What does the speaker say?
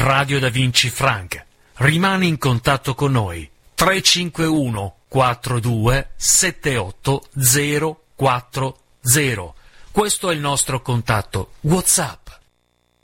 Radio Da Vinci Frank. Rimani in contatto con noi. 351 42 78 040. Questo è il nostro contatto WhatsApp.